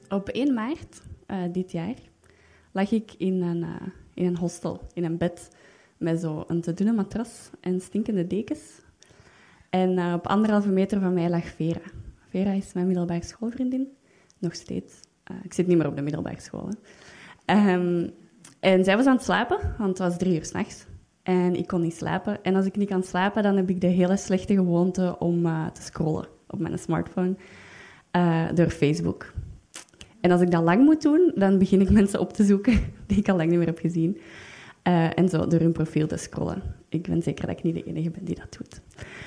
Op 1 maart dit jaar lag ik in een hostel, in een bed, met zo'n te dunne matras en stinkende dekens. En op 1,5 meter van mij lag Vera. Vera is mijn middelbare schoolvriendin, nog steeds. Ik zit niet meer op de middelbare school. En zij was aan het slapen, want het was 3 uur 's nachts. En ik kon niet slapen. En als ik niet kan slapen, dan heb ik de hele slechte gewoonte om te scrollen op mijn smartphone door Facebook. En als ik dat lang moet doen, dan begin ik mensen op te zoeken die ik al lang niet meer heb gezien. En zo door hun profiel te scrollen. Ik ben zeker dat ik niet de enige ben die dat doet.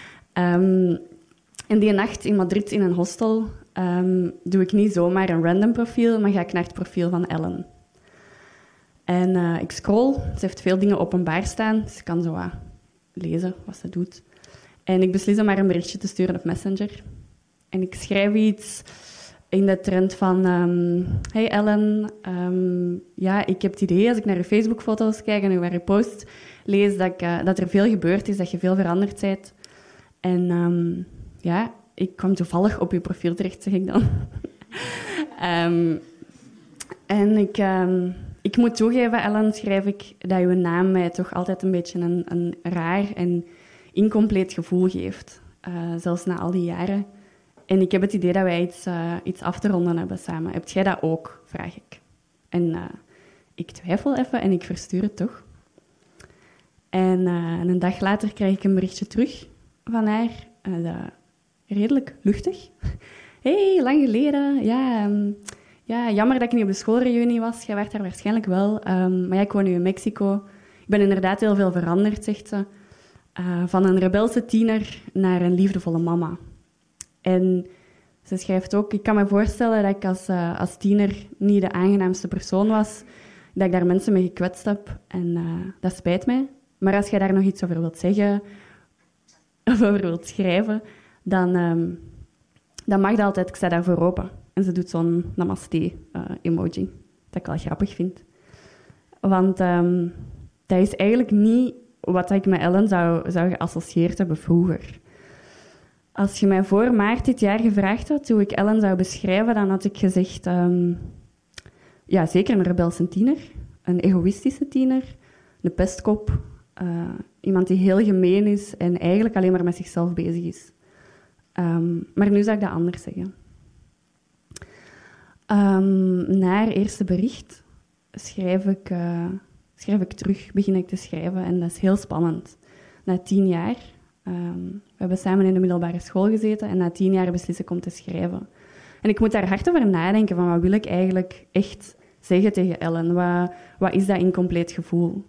En die nacht in Madrid in een hostel doe ik niet zomaar een random profiel, maar ga ik naar het profiel van Ellen. En ik scroll. Ze heeft veel dingen openbaar staan, dus ik kan zo lezen wat ze doet. En ik beslis om haar een berichtje te sturen op Messenger. En ik schrijf iets in de trend van... Hey Ellen, ja, ik heb het idee als ik naar je Facebook-foto's kijk en naar je post lees dat er veel gebeurd is, dat je veel veranderd bent. En ja, ik kwam toevallig op je profiel terecht, zeg ik dan. En ik moet toegeven, Ellen, schrijf ik, dat uw naam mij toch altijd een beetje een raar en incompleet gevoel geeft. Zelfs na al die jaren. En ik heb het idee dat wij iets af te ronden hebben samen. Heb jij dat ook, vraag ik. En ik twijfel even en ik verstuur het toch. En een dag later krijg ik een berichtje terug van haar. Redelijk luchtig. Hey, lang geleden. Ja, jammer dat ik niet op de schoolreunie was. Jij werd daar waarschijnlijk wel. Maar ja, ik woon nu in Mexico. Ik ben inderdaad heel veel veranderd, zegt ze. Van een rebelse tiener naar een liefdevolle mama. En ze schrijft ook... Ik kan me voorstellen dat ik als tiener niet de aangenaamste persoon was. Dat ik daar mensen mee gekwetst heb. En dat spijt mij. Maar als jij daar nog iets over wilt zeggen... of over wilt schrijven... dan mag dat altijd. Ik sta daarvoor open. En ze doet zo'n namaste-emoji. Dat ik wel grappig vind. Want dat is eigenlijk niet wat ik met Ellen zou geassocieerd hebben vroeger. Als je mij voor maart dit jaar gevraagd had hoe ik Ellen zou beschrijven, dan had ik gezegd... ja, zeker een rebelse tiener. Een egoïstische tiener. Een pestkop. Iemand die heel gemeen is en eigenlijk alleen maar met zichzelf bezig is. Maar nu zou ik dat anders zeggen. Na haar eerste bericht schrijf ik terug, begin ik te schrijven. En dat is heel spannend. Na 10 jaar... we hebben samen in de middelbare school gezeten en na 10 jaar beslis ik om te schrijven. En ik moet daar hard over nadenken van wat wil ik eigenlijk echt zeggen tegen Ellen? Wat is dat incompleet gevoel?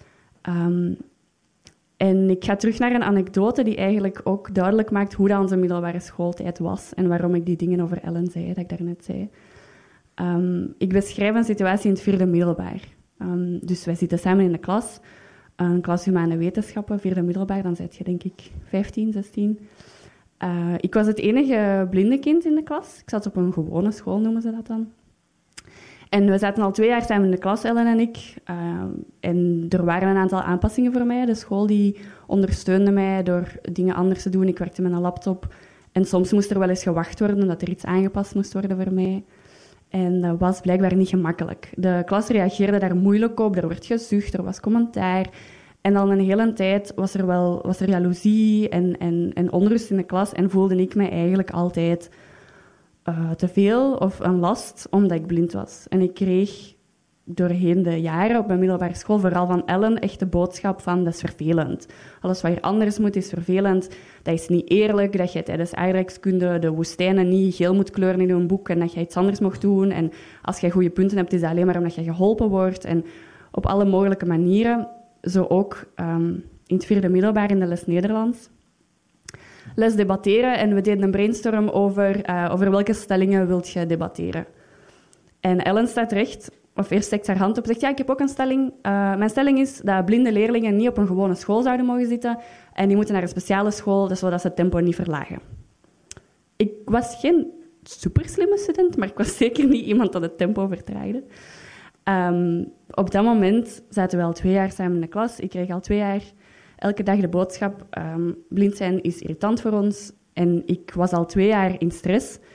En ik ga terug naar een anekdote die eigenlijk ook duidelijk maakt hoe dat onze middelbare schooltijd was en waarom ik die dingen over Ellen zei, dat ik daarnet zei. Ik beschrijf een situatie in het 4e middelbaar. Dus wij zitten samen in de klas... Een klas humane wetenschappen, 4e middelbaar, dan zit je denk ik 15, 16. Ik was het enige blinde kind in de klas. Ik zat op een gewone school, noemen ze dat dan. En we zaten al 2 jaar samen in de klas, Ellen en ik. En er waren een aantal aanpassingen voor mij. De school die ondersteunde mij door dingen anders te doen. Ik werkte met een laptop. En soms moest er wel eens gewacht worden, omdat er iets aangepast moest worden voor mij. En dat was blijkbaar niet gemakkelijk. De klas reageerde daar moeilijk op. Er werd gezucht, er was commentaar. En al een hele tijd was er jaloezie en onrust in de klas. En voelde ik mij eigenlijk altijd te veel of een last, omdat ik blind was. En ik kreeg doorheen de jaren op mijn middelbare school, vooral van Ellen, echt de boodschap van, dat is vervelend. Alles wat hier anders moet, is vervelend. Dat is niet eerlijk, dat je tijdens aardrijkskunde de woestijnen niet geel moet kleuren in een boek en dat je iets anders mocht doen. En als je goede punten hebt, is dat alleen maar omdat je geholpen wordt. En op alle mogelijke manieren. Zo ook in het 4e middelbaar in de les Nederlands. Les debatteren en we deden een brainstorm over welke stellingen wilt je debatteren. En Ellen staat recht... Of eerst steekt haar hand op en zegt, ja, ik heb ook een stelling. Mijn stelling is dat blinde leerlingen niet op een gewone school zouden mogen zitten en die moeten naar een speciale school, zodat ze het tempo niet verlagen. Ik was geen superslimme student, maar ik was zeker niet iemand dat het tempo vertraagde. Op dat moment zaten we al 2 jaar samen in de klas. Ik kreeg al 2 jaar elke dag de boodschap, blind zijn is irritant voor ons. En ik was al 2 jaar in stress.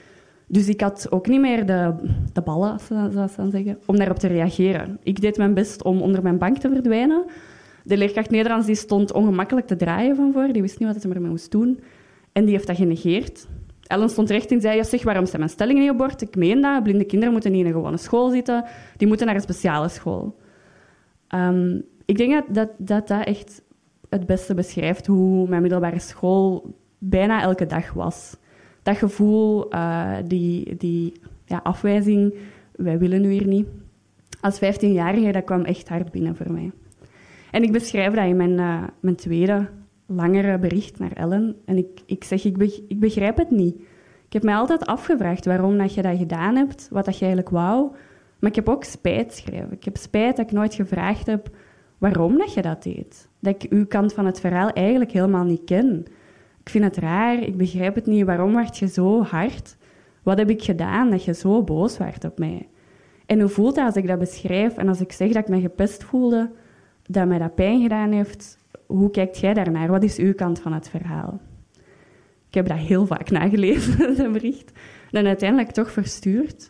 Dus ik had ook niet meer de ballen, zoals ze dan zeggen, om daarop te reageren. Ik deed mijn best om onder mijn bank te verdwijnen. De leerkracht Nederlands die stond ongemakkelijk te draaien van voor. Die wist niet wat ze ermee moest doen. En die heeft dat genegeerd. Ellen stond recht en zei, ja, zeg, waarom zijn mijn stellingen niet op bord? Ik meen dat. Blinde kinderen moeten niet in een gewone school zitten. Die moeten naar een speciale school. Ik denk dat echt het beste beschrijft hoe mijn middelbare school bijna elke dag was. Dat gevoel, die afwijzing, wij willen u hier niet. Als 15-jarige, dat kwam echt hard binnen voor mij. En ik beschrijf dat in mijn tweede, langere bericht naar Ellen. En ik zeg, ik begrijp het niet. Ik heb mij altijd afgevraagd waarom dat je dat gedaan hebt, wat dat je eigenlijk wou. Maar ik heb ook spijt geschreven. Ik heb spijt dat ik nooit gevraagd heb waarom dat je dat deed. Dat ik uw kant van het verhaal eigenlijk helemaal niet ken. Ik vind het raar, ik begrijp het niet. Waarom werd je zo hard? Wat heb ik gedaan dat je zo boos werd op mij? En hoe voelt dat als ik dat beschrijf en als ik zeg dat ik me gepest voelde, dat mij dat pijn gedaan heeft? Hoe kijkt jij daarnaar? Wat is uw kant van het verhaal? Ik heb dat heel vaak nagelezen, dat bericht. En uiteindelijk toch verstuurd.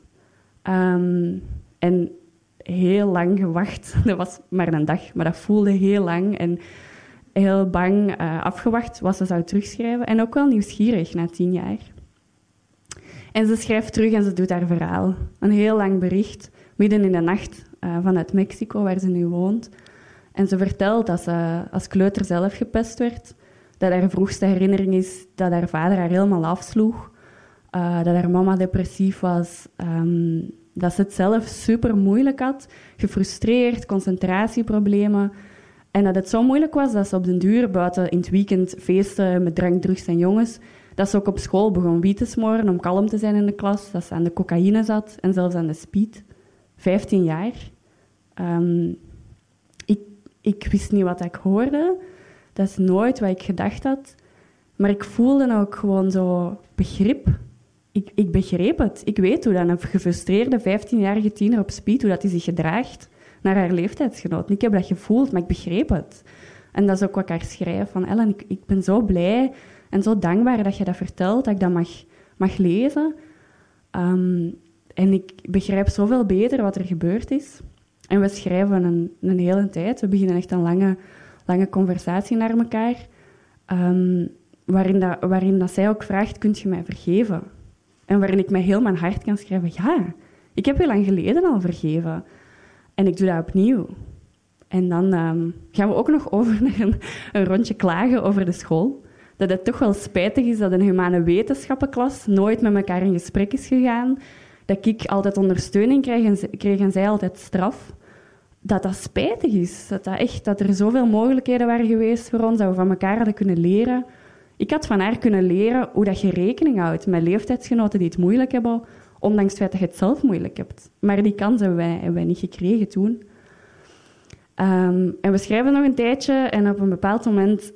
En heel lang gewacht. Dat was maar een dag, maar dat voelde heel lang. En heel bang afgewacht wat ze zou terugschrijven. En ook wel nieuwsgierig na 10 jaar. En ze schrijft terug en ze doet haar verhaal. Een heel lang bericht, midden in de nacht, vanuit Mexico, waar ze nu woont. En ze vertelt dat ze als kleuter zelf gepest werd. Dat haar vroegste herinnering is dat haar vader haar helemaal afsloeg. Dat haar mama depressief was. Dat ze het zelf super moeilijk had. Gefrustreerd, concentratieproblemen. En dat het zo moeilijk was dat ze op den duur buiten in het weekend feesten met drank, drugs en jongens, dat ze ook op school begon wiet te smoren om kalm te zijn in de klas. Dat ze aan de cocaïne zat en zelfs aan de speed. 15 jaar. Ik wist niet wat ik hoorde. Dat is nooit wat ik gedacht had. Maar ik voelde ook gewoon zo begrip. Ik begreep het. Ik weet hoe dan een gefrustreerde 15-jarige tiener op speed, hoe dat die zich gedraagt naar haar leeftijdsgenoten. Ik heb dat gevoeld, maar ik begreep het. En dat is ook wat ik haar schrijf. Van Ellen, ik ben zo blij en zo dankbaar dat je dat vertelt, dat ik dat mag lezen. En ik begrijp zoveel beter wat er gebeurd is. En we schrijven een hele tijd. We beginnen echt een lange conversatie naar elkaar. Waarin dat zij ook vraagt, kunt je mij vergeven? En waarin ik met heel mijn hart kan schrijven, ja, ik heb je lang geleden al vergeven. En ik doe dat opnieuw. En dan gaan we ook nog over naar een rondje klagen over de school. Dat het toch wel spijtig is dat een humane wetenschappenklas nooit met elkaar in gesprek is gegaan. Dat ik altijd ondersteuning kreeg en zij altijd straf. Dat spijtig is. Dat er zoveel mogelijkheden waren geweest voor ons, dat we van elkaar hadden kunnen leren. Ik had van haar kunnen leren hoe dat je rekening houdt met leeftijdsgenoten die het moeilijk hebben, ondanks het feit dat je het zelf moeilijk hebt. Maar die kans hebben wij niet gekregen toen. En we schrijven nog een tijdje en op een bepaald moment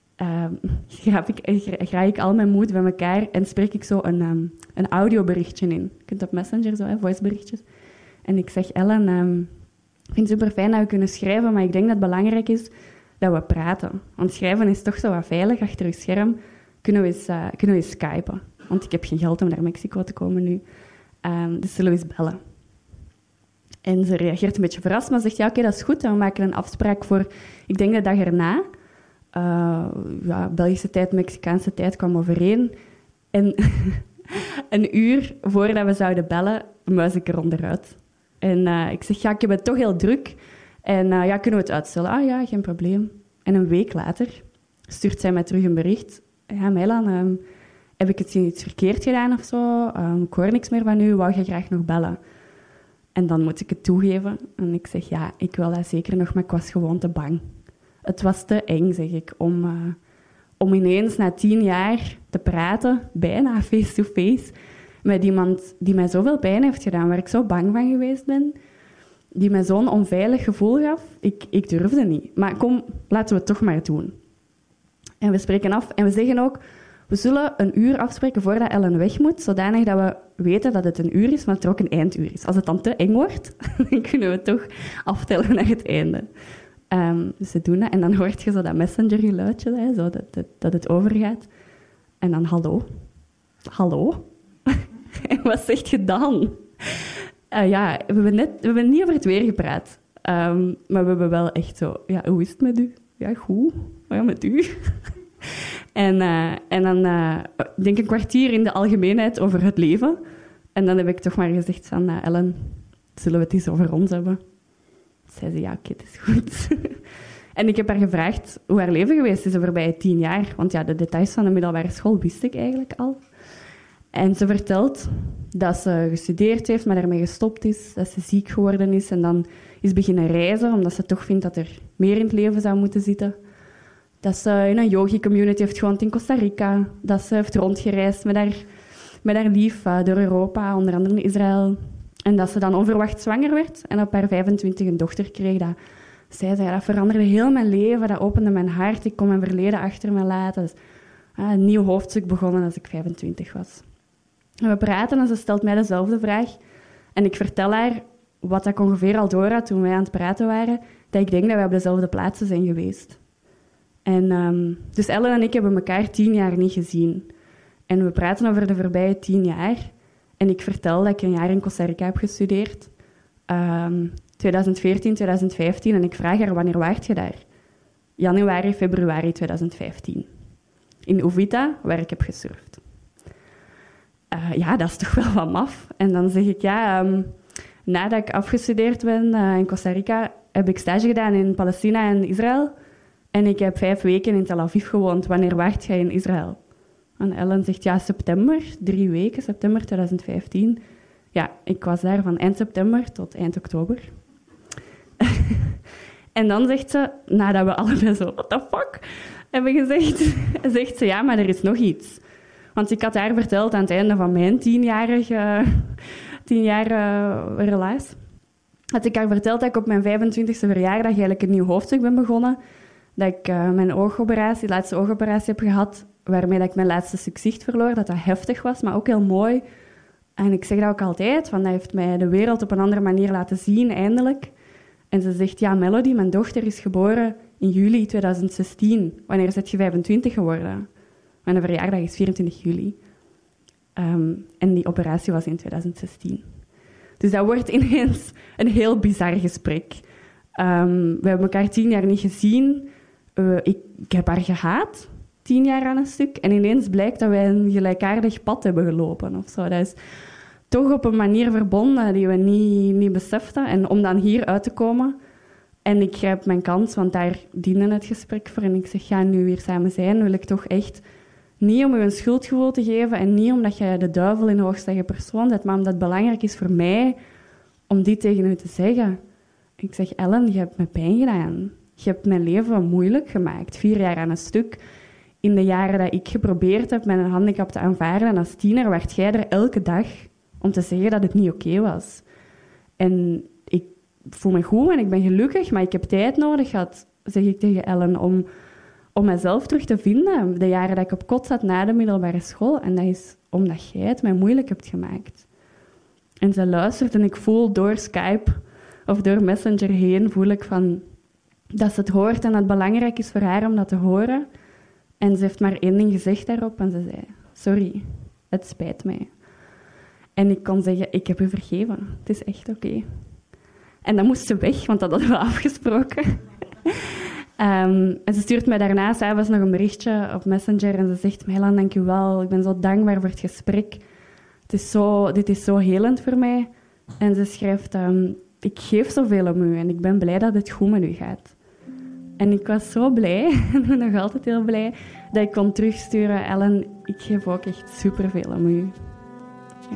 graag ik al mijn moed bij elkaar en spreek ik zo een audioberichtje in. Je kunt op Messenger zo, voiceberichtjes. En ik zeg, Ellen, ik vind het super fijn dat we kunnen schrijven, maar ik denk dat het belangrijk is dat we praten. Want schrijven is toch zo wat veilig achter je scherm. Kunnen we eens skypen? Want ik heb geen geld om naar Mexico te komen nu. Dus zullen we eens bellen? En ze reageert een beetje verrast, maar zegt, ja, oké, dat is goed. En we maken een afspraak voor, ik denk de dag erna. Belgische tijd, Mexicaanse tijd kwam overeen. En een uur voordat we zouden bellen, muis ik er onderuit. En ik zeg, ja, ik heb het toch heel druk. En kunnen we het uitstellen? Ah ja, geen probleem. En een week later stuurt zij mij terug een bericht. Ja, Meilan, heb ik het iets verkeerd gedaan of zo? Ik hoor niks meer van u, wou je graag nog bellen? En dan moet ik het toegeven. En ik zeg, ja, ik wil dat zeker nog, maar ik was gewoon te bang. Het was te eng, zeg ik, om ineens na 10 jaar te praten, bijna face-to-face, met iemand die mij zoveel pijn heeft gedaan, waar ik zo bang van geweest ben, die mij zo'n onveilig gevoel gaf. Ik durfde niet. Maar kom, laten we het toch maar doen. En we spreken af en we zeggen ook, we zullen een uur afspreken voordat Ellen weg moet, zodanig dat we weten dat het een uur is, maar dat er ook een einduur is. Als het dan te eng wordt, dan kunnen we toch aftellen naar het einde. Dus ze doen dat. En dan hoort je zo dat messengergeluidje, zo dat het overgaat. En dan hallo. Hallo. En wat zegt je dan? Ja, we hebben niet over het weer gepraat. Maar we hebben wel echt zo... Ja, hoe is het met u? Ja, goed. Ja, met u? En dan denk ik een kwartier in de algemeenheid over het leven. En dan heb ik toch maar gezegd van... Ellen, zullen we het eens over ons hebben? Zei ze, ja, oké, het is goed. En ik heb haar gevraagd hoe haar leven geweest is de voorbije 10 jaar. Want ja, de details van de middelbare school wist ik eigenlijk al. En ze vertelt dat ze gestudeerd heeft, maar daarmee gestopt is. Dat ze ziek geworden is en dan is beginnen reizen, omdat ze toch vindt dat er meer in het leven zou moeten zitten. Dat ze in een yogi-community heeft gewoond in Costa Rica. Dat ze heeft rondgereisd met haar lief door Europa, onder andere in Israël. En dat ze dan onverwacht zwanger werd en op haar 25 een dochter kreeg. Dat zei ze, dat veranderde heel mijn leven, dat opende mijn hart. Ik kon mijn verleden achter me laten. Dus, een nieuw hoofdstuk begonnen als ik 25 was. En we praten en ze stelt mij dezelfde vraag. En ik vertel haar wat ik ongeveer al door had toen wij aan het praten waren, dat ik denk dat wij op dezelfde plaatsen zijn geweest. En dus Ellen en ik hebben elkaar 10 jaar niet gezien. En we praten over de voorbije 10 jaar. En ik vertel dat ik een jaar in Costa Rica heb gestudeerd. 2014, 2015. En ik vraag haar, wanneer waart je daar? Januari, februari 2015. In Uvita, waar ik heb gesurfd. Ja, dat is toch wel wat maf. En dan zeg ik, ja, nadat ik afgestudeerd ben in Costa Rica, heb ik stage gedaan in Palestina en Israël. En ik heb 5 weken in Tel Aviv gewoond. Wanneer waart jij in Israël? En Ellen zegt, ja, september, 3 weken, september 2015. Ja, ik was daar van eind september tot eind oktober. En dan zegt ze, nadat we allebei zo, what the fuck, hebben gezegd, zegt ze, ja, maar er is nog iets. Want ik had haar verteld aan het einde van mijn 10-jarige relatie. Had ik haar verteld dat ik op mijn 25e verjaardag eigenlijk een nieuw hoofdstuk ben begonnen. Dat ik mijn oogoperatie, de laatste oogoperatie heb gehad, waarmee dat ik mijn laatste stuk zicht verloor. Dat heftig was, maar ook heel mooi. En ik zeg dat ook altijd, want dat heeft mij de wereld op een andere manier laten zien, eindelijk. En ze zegt, ja, Melody, mijn dochter is geboren in juli 2016. Wanneer is je 25 geworden? Mijn verjaardag is 24 juli. En die operatie was in 2016. Dus dat wordt ineens een heel bizar gesprek. We hebben elkaar 10 jaar niet gezien. Ik heb haar gehaat, 10 jaar aan een stuk. En ineens blijkt dat wij een gelijkaardig pad hebben gelopen. Of zo. Dat is toch op een manier verbonden die we niet beseften. En om dan hier uit te komen... En ik grijp mijn kans, want daar diende het gesprek voor. En ik zeg, ja, nu weer samen zijn, wil ik toch echt... Niet om je een schuldgevoel te geven en niet omdat je de duivel in de hoogste persoon zet, maar omdat het belangrijk is voor mij om dit tegen u te zeggen. Ik zeg, Ellen, je hebt me pijn gedaan. Je hebt mijn leven moeilijk gemaakt. 4 jaar aan een stuk. In de jaren dat ik geprobeerd heb mijn handicap te aanvaarden en als tiener werd jij er elke dag om te zeggen dat het niet oké was. En ik voel me goed en ik ben gelukkig, maar ik heb tijd nodig gehad, zeg ik tegen Ellen, om mezelf terug te vinden. De jaren dat ik op kot zat na de middelbare school. En dat is omdat jij het mij moeilijk hebt gemaakt. En ze luistert en ik voel door Skype of door Messenger heen, voel ik van dat ze het hoort en dat het belangrijk is voor haar om dat te horen. En ze heeft maar 1 ding gezegd daarop en ze zei, sorry, het spijt mij. En ik kon zeggen, ik heb u vergeven. Het is echt oké. En dan moest ze weg, want dat hadden we afgesproken. En ze stuurt mij daarna 's avonds nog een berichtje op Messenger en ze zegt, Meilan, dank u wel. Ik ben zo dankbaar voor het gesprek. Dit is zo helend voor mij. En ze schrijft, ik geef zoveel om u en ik ben blij dat het goed met u gaat. En ik was zo blij, en ben nog altijd heel blij, dat ik kon terugsturen, Ellen, ik geef ook echt superveel om u.